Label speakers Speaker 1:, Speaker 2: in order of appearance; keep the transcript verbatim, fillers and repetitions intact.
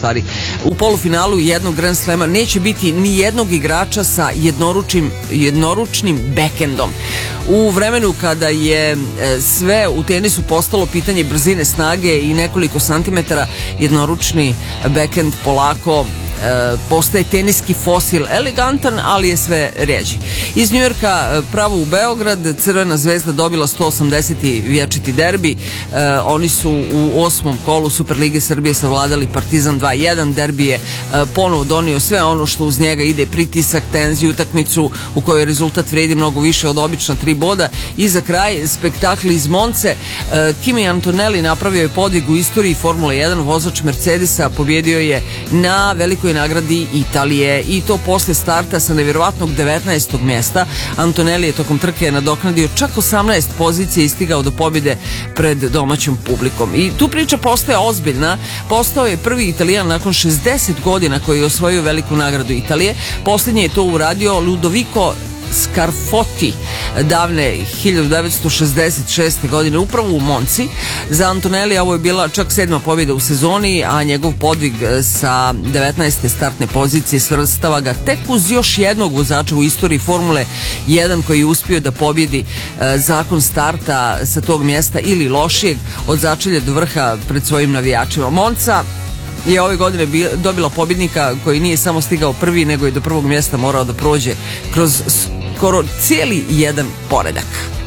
Speaker 1: stvari. U polufinalu jednog Grand Slema neće biti ni jednog igrača sa jednoručnim, jednoručnim backendom. U vremenu kada je sve u tenisu postalo pitanje brzine, snage i nekoliko santimetara, jednoručni backend polako postaje teniski fosil, elegantan, ali je sve rjeđi. Iz Njujorka pravo u Beograd, Crvena zvezda dobila sto osamdeseti vječiti derbi. E, oni su u osmom kolu Superlige Srbije savladali Partizan dva jedan. Derbi je e, ponovo donio sve ono što uz njega ide: pritisak, tenziju, utakmicu u kojoj rezultat vredi mnogo više od obična tri boda. I za kraj spektakl iz Monce. E, Kimi Antonelli napravio je podvig u istoriji Formule jedan. Vozač Mercedesa pobjedio je na velikoj nagradi Italije i to posle starta sa nevjerovatnog devetnaestog mjesta. Antonelli je tokom trke nadoknadio čak osamnaest pozicija i stigao do pobjede pred domaćom publikom. I tu priča postaje ozbiljna. Postao je prvi Italijan nakon šezdeset godina koji je osvojio veliku nagradu Italije. Posljednji je to uradio Ludovico Scarfotti davne hiljadu devetsto šezdeset šeste. godine upravo u Monci. Za Antonelli ovo je bila čak sedma pobjeda u sezoni, a njegov podvig sa devetnaeste startne pozicije svrstava ga tek uz još jednog vozača u istoriji Formule jedan koji je uspio da pobjedi zakon starta sa tog mjesta ili lošijeg od začelja do vrha pred svojim navijačima. Monca je ove godine dobila pobjednika koji nije samo stigao prvi, nego je do prvog mjesta morao da prođe kroz skoro cijeli jedan poredak.